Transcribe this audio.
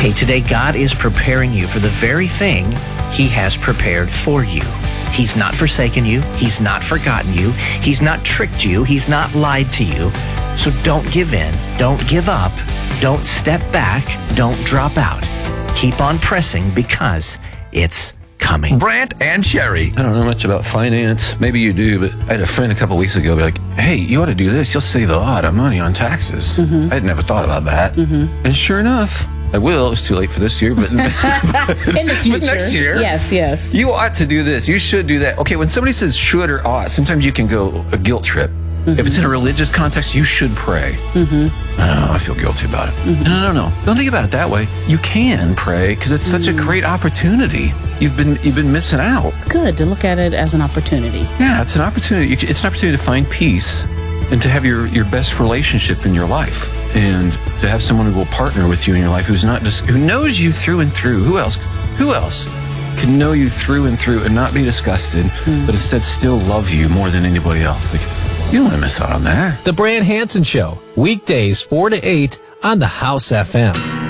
Hey, today God is preparing you for the very thing He has prepared for you. He's not forsaken you. He's not forgotten you. He's not tricked you. He's not lied to you. So don't give in. Don't give up. Don't step back. Don't drop out. Keep on pressing because it's coming. Brant and Sherry. I don't know much about finance. Maybe you do, but I had a friend a couple weeks ago be like, hey, you ought to do this. You'll save a lot of money on taxes. I had never thought about that. And sure enough, I will. It's too late for this year, but In the future. But next year. Yes. You ought to do this. You should do that. Okay, when somebody says should or ought, sometimes you can go a guilt trip. If it's in a religious context, you should pray. Oh, I feel guilty about it. No. Don't think about it that way. You can pray because it's such a great opportunity. You've been missing out. Good to look at it as an opportunity. Yeah, it's an opportunity. It's an opportunity to find peace and to have your best relationship in your life, and to have someone who will partner with you in your life who knows you through and through. Who else can know you through and through and not be disgusted, but instead still love you more than anybody else? Like, you don't want to miss out on that. The Brant Hansen Show, weekdays 4 to 8 on the House FM.